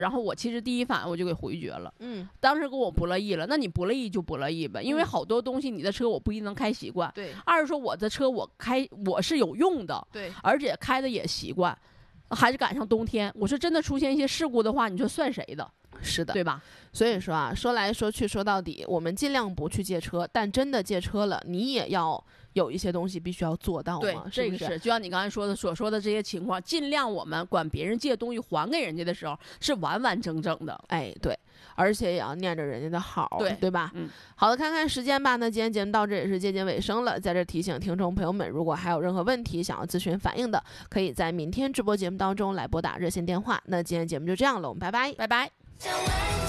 然后我其实第一反应我就给回绝了，当时跟我不乐意了，那你不乐意就不乐意呗，因为好多东西你的车我不一定能开习惯， 对。 二是说我的车我是有用的， 对， 而且开的也习惯，还是赶上冬天，我说真的出现一些事故的话，你说算谁的？ 是的， 对吧？ 所以说啊，说来说去说到底，我们尽量不去借车，但真的借车了，你也要有一些东西必须要做到嘛。 对， 是不是？ 这个是就像你刚才所说的这些情况，尽量我们管别人借东西还给人家的时候是完完整整的。 哎，对，而且也要念着人家的好，对吧？好的，看看时间吧。那今天节目到这也是接近尾声了，在这提醒听众朋友们，如果还有任何问题想要咨询反映的，可以在明天直播节目当中来拨打热线电话。那今天节目就这样了，我们拜拜， 拜拜。